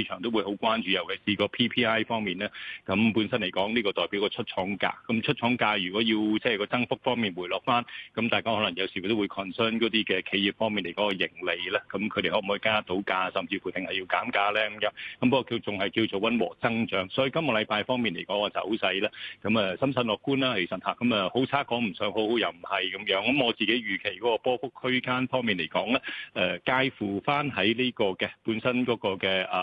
市場都會好關注，尤其是個 PPI 方面咧。咁本身嚟講，呢個代表個出廠價。咁出廠價如果要即係個增幅方面回落翻，咁大家可能有時都會 concern 嗰啲嘅企業方面嚟講個盈利咧。咁佢哋可唔可以加到價，甚至乎定係要減價咧咁樣？咁不過仲係叫做溫和增長。所以今個禮拜方面嚟講個走勢咧，咁審慎樂觀啦，其實嚇。咁好差講唔上，好好又唔係咁樣。咁我自己預期嗰個波幅區間方面嚟講咧，介乎翻喺呢個嘅本身嗰個嘅